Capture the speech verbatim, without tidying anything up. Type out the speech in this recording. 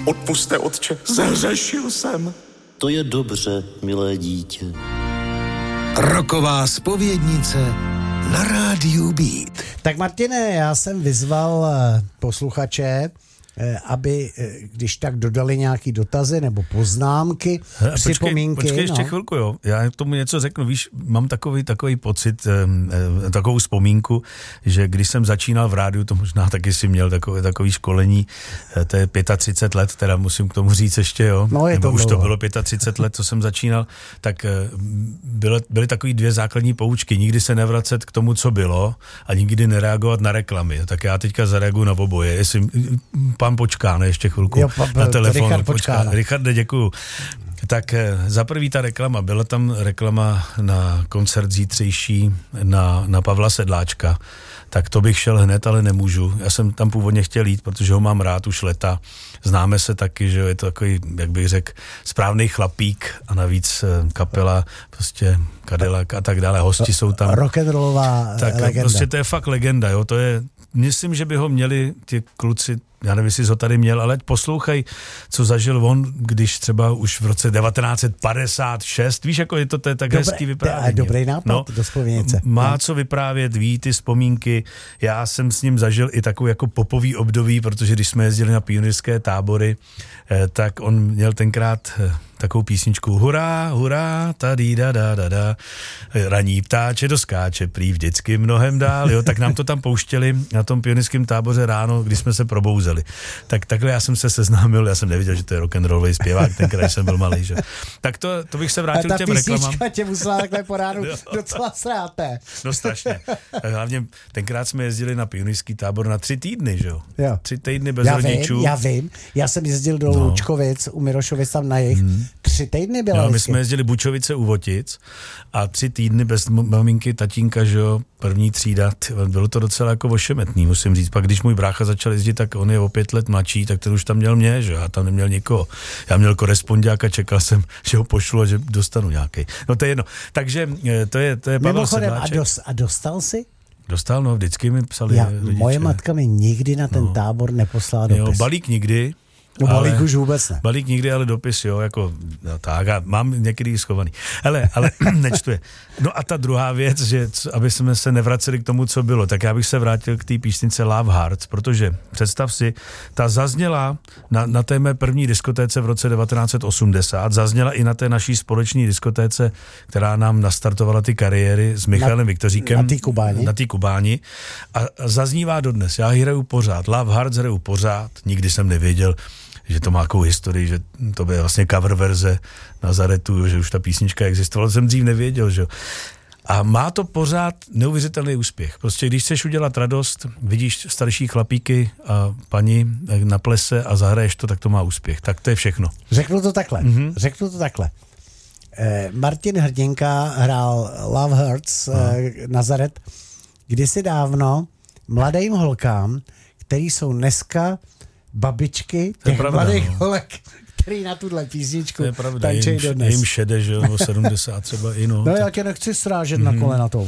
Odpusťte, otče, zahřešil jsem. To je dobře, milé dítě. Roková zpovědnice na rádiu Beat. Tak Martine, já jsem vyzval posluchače, aby, když tak dodali nějaký dotazy nebo poznámky, He, připomínky. Počkej, počkej ještě no. chvilku, jo. Já k tomu něco řeknu. Víš, mám takový, takový pocit, eh, takovou vzpomínku, že když jsem začínal v rádiu, to možná taky si měl takové, takový školení, eh, to je třicet pět let, teda musím k tomu říct ještě, jo. No, je nebo to už dlouho. to bylo třicet pět let, co jsem začínal, tak eh, byly, byly takový dvě základní poučky. Nikdy se nevracet k tomu, co bylo, a nikdy nereagovat na reklamy. Tak já teďka zareaguju na oboje. Jestli pan počká, ne, ještě chvilku jo, pa, na telefonu. Richard počká. Richarde, děkuju. Tak za prvý ta reklama, byla tam reklama na koncert zítřejší na, na Pavla Sedláčka, tak to bych šel hned, ale nemůžu. Já jsem tam původně chtěl jít, protože ho mám rád už leta. Známe se taky, že je to takový, jak bych řekl, správný chlapík a navíc kapela, prostě Cadillac a tak dále, hosti jsou tam. Rock'n'rollová tak legenda. Prostě to je fakt legenda, jo, to je, myslím, že by ho měli ti kluci, já nevím, jestli jsi ho tady měl, ale poslouchej, co zažil on, když třeba už v roce devatenáct set padesát šest, víš, jako je to, to je tak Dobré, hezký vyprávění. Dobrý nápad, no, do vzpomíněce. Má no. co vyprávět, ví ty vzpomínky. Já jsem s ním zažil i takový jako popový období, protože když jsme jezdili na pionýrské tábory, eh, tak on měl tenkrát eh, takovou písničku hurá, hurá, tady da da da da, raní ptáče doskáče, prý vždycky mnohem dál, jo, tak nám to tam pouštěli na tom pionýrském táboře ráno, když jsme se probouzeli. Tak takhle já jsem se seznámil, já jsem nevěděl, že to je rock'n'rollový zpěvák, tenkrát jsem byl malý, že. Tak to, to bych se vrátil k těm reklamám. A ta písnička tě musela takhle po ránu docela sráté. No strašně. Hlavně tenkrát jsme jezdili na pionýrský tábor na tři týdny, že jo? jo. Tři týdny bez já rodičů. Vím, já vím, já jsem jezdil do no. Lučkovic, u Mirošovic tam na jich, hmm. tři týdny byla. No, my jsme jezdili Bučovice u Votic a tři týdny bez maminky, tatínka, že jo, první třída, bylo to docela jako ošemetný, musím říct. Pak když můj brácha začal jezdit, tak on je o pět let mladší, tak ten už tam měl mě, že já tam neměl nikoho. Já měl korespondiáka, čekal jsem, že ho pošlu a že dostanu nějaký. No to je jedno. Takže to je, to je Pavel Mimochodem, Sedláček. A, dos, a dostal jsi? Dostal, no, vždycky mi psali Já, rodiče. Moje matka mi nikdy na ten no. tábor neposlala dopis. Jo, balík nikdy. No balík ale, už vůbec ne. Balík nikdy, ale dopis, jo, jako, no tak, a mám některý schovaný. Hele, ale nečtu je. No a ta druhá věc, že aby jsme se nevraceli k tomu, co bylo, tak já bych se vrátil k té písnice Love Hearts, protože představ si, ta zazněla na, na té mé první diskotéce v roce devatenáct set osmdesát, zazněla i na té naší společní diskotéce, která nám nastartovala ty kariéry s Michalem Viktoříkem. Na té Kubáni. Na té Kubáni. A, a zaznívá dodnes. Já ji hraju pořád. Love Hearts hraju pořád. Nikdy jsem nevěděl, že to má takovou historii, že to bude vlastně cover verze Nazaretu, že už ta písnička existovala, jsem dřív nevěděl, že jo. A má to pořád neuvěřitelný úspěch. Prostě když chceš udělat radost, vidíš starší chlapíky a paní na plese a zahraješ to, tak to má úspěch. Tak to je všechno. Řeknu to takhle. Mm-hmm. Řeknu to takhle. Eh, Martin Hrdinka hrál Love Hearts, eh, Nazaret, kdysi dávno mladým holkám, který jsou dneska babičky těch pravda, mladých no. holek, který na tuhle písničku tančí dodnes. tančej dodnes. Jim šede, že jo, sedmdesát třeba i no. No tak... já tě nechci srážet mm-hmm. na kolena to.